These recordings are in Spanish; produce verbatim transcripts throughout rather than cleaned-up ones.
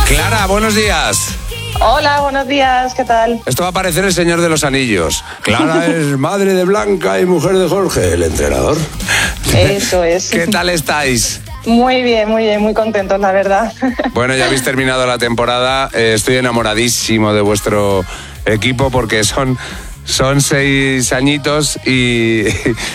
Clara, buenos días. Hola, buenos días, ¿qué tal? Esto va a parecer El Señor de los Anillos. Clara es madre de Blanca y mujer de Jorge, el entrenador. Eso es. ¿Qué tal estáis? Muy bien, muy bien, muy contentos, la verdad. Bueno, ya habéis terminado la temporada. Eh, estoy enamoradísimo de vuestro equipo porque son, son seis añitos y...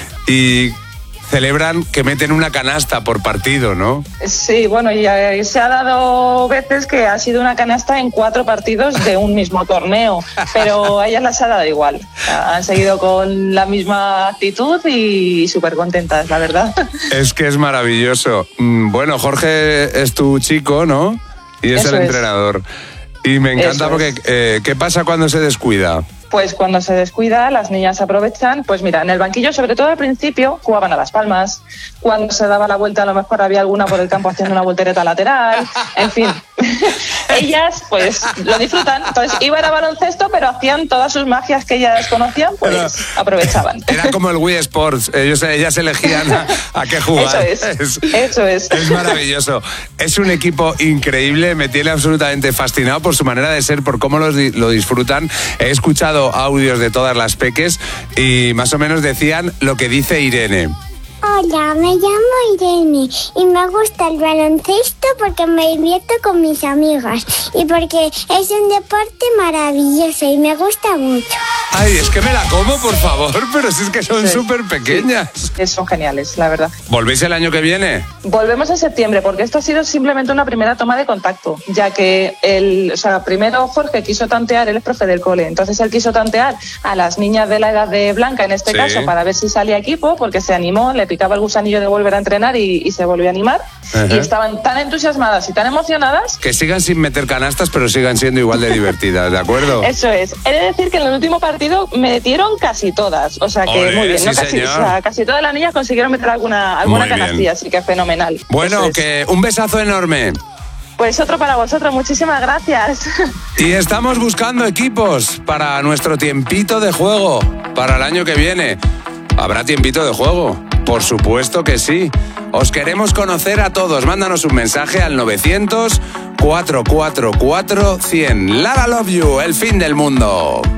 y celebran que meten una canasta por partido, ¿no? Sí, bueno, y eh, se ha dado veces que ha sido una canasta en cuatro partidos de un mismo torneo, pero a ellas las ha dado igual. Han seguido con la misma actitud y súper contentas, la verdad. Es que es maravilloso. Bueno, Jorge es tu chico, ¿no? Y es Eso el es. entrenador. Y me encanta Eso porque, es. eh, ¿qué pasa cuando se descuida? Pues cuando se descuida, las niñas aprovechan, pues mira, en el banquillo, sobre todo al principio, jugaban a las palmas. Cuando se daba la vuelta, a lo mejor había alguna por el campo haciendo una voltereta lateral. En fin, ellas pues lo disfrutan. Entonces iban a baloncesto, pero hacían todas sus magias que ellas conocían, pues pero aprovechaban. Era como el Wii Sports, ellos, ellas elegían a, a qué jugar. Eso es, es, eso es. Es maravilloso. Es un equipo increíble, me tiene absolutamente fascinado por su manera de ser, por cómo lo, lo disfrutan. He escuchado audios de todas las peques y más o menos decían lo que dice Irene. Hola, me llamo Irene y me gusta el baloncesto porque me divierto con mis amigas y porque es un deporte maravilloso y me gusta mucho. Ay, es que me la como, por favor, pero si es que son súper sí, pequeñas. Sí, son geniales, la verdad. ¿Volvéis el año que viene? Volvemos en septiembre, porque esto ha sido simplemente una primera toma de contacto, ya que el, o sea, primero Jorge quiso tantear, él es profe del cole, entonces él quiso tantear a las niñas de la edad de Blanca, en este sí. caso, para ver si salía equipo, porque se animó, le picaba el gusanillo de volver a entrenar y, y se volvió a animar. Uh-huh. Y estaban tan entusiasmadas y tan emocionadas... Que sigan sin meter canastas, pero sigan siendo igual de divertidas, ¿de acuerdo? Eso es. He de decir que en el último partido metieron casi todas, o sea que Olé, muy bien, sí, ¿no? Casi, o sea, casi todas las niñas consiguieron meter alguna, alguna canastilla, así que fenomenal. Bueno, Eso que es. un besazo enorme. Pues otro para vosotros, muchísimas gracias. Y estamos buscando equipos para nuestro tiempito de juego, para el año que viene. ¿Habrá tiempito de juego? Por supuesto que sí. Os queremos conocer a todos. Mándanos un mensaje al novecientos, cuatrocientos cuarenta y cuatro, cien. Lara Love You, el fin del mundo.